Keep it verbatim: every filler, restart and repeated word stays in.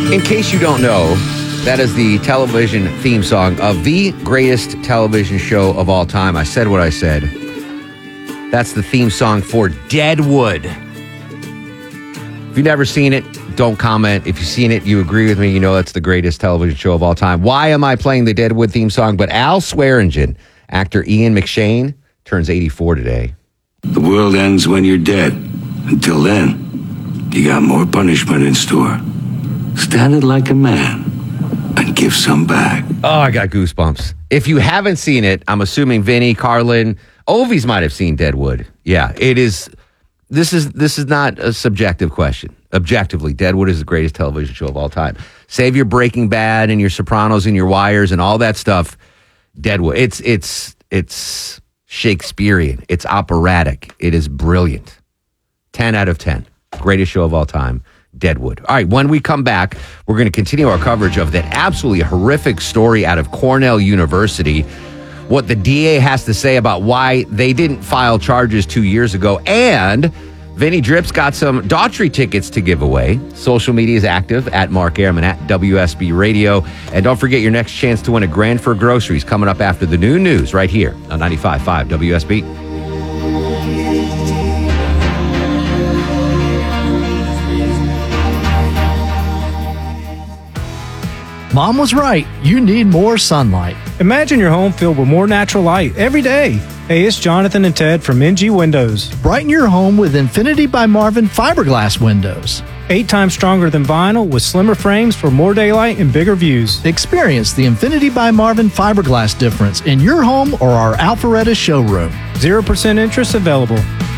In case you don't know, that is the television theme song of the greatest television show of all time. I said what I said. That's the theme song for Deadwood. If you've never seen it, don't comment. If you've seen it, you agree with me, you know that's the greatest television show of all time. Why am I playing the Deadwood theme song? But Al Swearingen, actor Ian McShane, turns eighty-four today. The world ends when you're dead. Until then, you got more punishment in store. Stand it like a man and give some back. Oh, I got goosebumps. If you haven't seen it, I'm assuming Vinny, Carlin, Ovies might have seen Deadwood. Yeah, it is. This is this is not a subjective question. Objectively, Deadwood is the greatest television show of all time. Save your Breaking Bad and your Sopranos and your Wires and all that stuff. Deadwood. It's it's it's Shakespearean. It's operatic. It is brilliant. ten out of ten. Greatest show of all time. Deadwood. All right, when we come back, we're going to continue our coverage of that absolutely horrific story out of Cornell University. What the D A has to say about why they didn't file charges two years ago. And Vinny Drip's got some Daughtry tickets to give away. Social media is active at Mark Airman at W S B Radio. And don't forget your next chance to win a grand for groceries coming up after the new news right here on ninety-five point five W S B. Mom was right. You need more sunlight. Imagine your home filled with more natural light every day. Hey, it's Jonathan and Ted from M G Windows. Brighten your home with Infinity by Marvin fiberglass windows. Eight times stronger than vinyl with slimmer frames for more daylight and bigger views. Experience the Infinity by Marvin fiberglass difference in your home or our Alpharetta showroom. zero percent interest available.